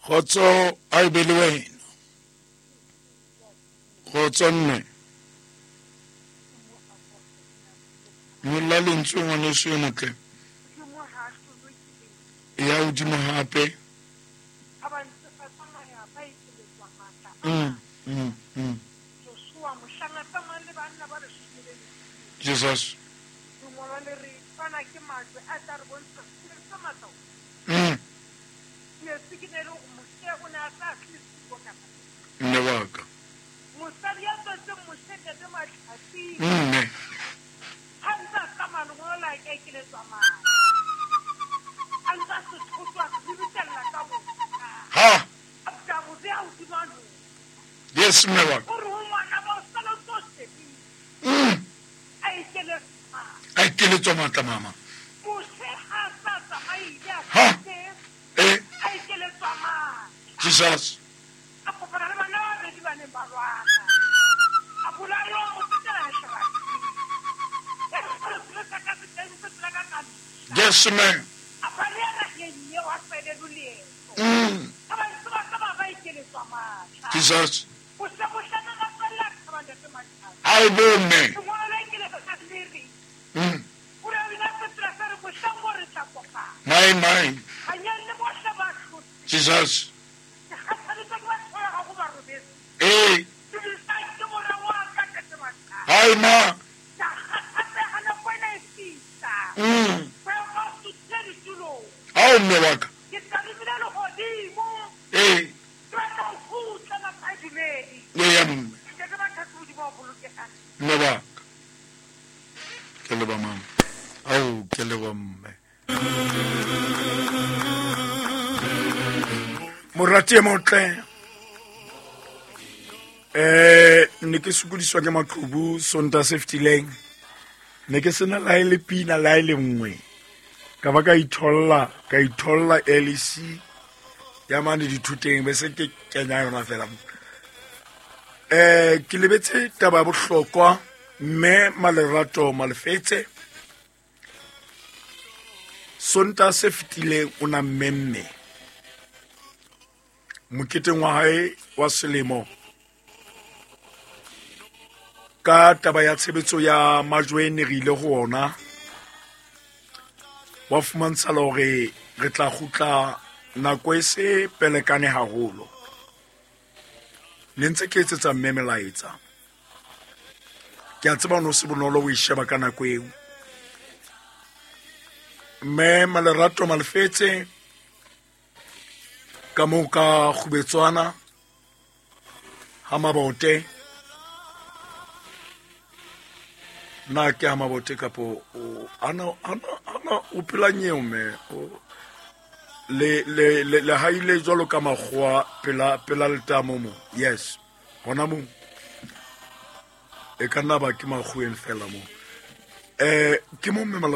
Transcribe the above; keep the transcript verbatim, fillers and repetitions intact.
Khotso ai be le wena. Khotso nne. Mola lentswe ngwane se motle. Ya udimo hape. Mm, mm, mm. Jesus. Mm. Nevaka. Mm. Ha. Yes, Nevaka. Mm. I kill it, Mama. Mama. Ha. Eh. Jesus. Yes, ma'am. Mm. Jesus. I will me. Mm. My mind. Jesus. Hey. Hi, ma. Mm. Oh, Nevaka. Hey. William. Nevaka. Keleba mama. Oh, keleba mme. Morati motle. Eh, ne ke sokodiswa ke maqhubu sonta safety lane. Ne ke sena la ile pina la ile nngwe. Ka ba ka itholla, ka itholla L E C ya mane dithuteng be se ke kenya yona fela. Eh, ke lebetse taba bohlokwa mme Malerato Malefetse. Sonta safety lane una memme. Moketeng wa hae wa selemo. Ka taba ya tshebetso ya majwene re ile go ona wa fumantsha le hore re tla khutla nako e se pelekane haholo le ntse ke etsetsa mmemelaetsa ke a tseba no se bonolo o isheba ka nako eo mme Malerato Malefetse ka mo ka khubetswana ha mabote na ke ama bote kapo ana ana ana o phela nyeo me le le le haile jolo ka magwa pela pela letamo mo yes hona mo e kana ba ke magweng fela mo eh ke mo mme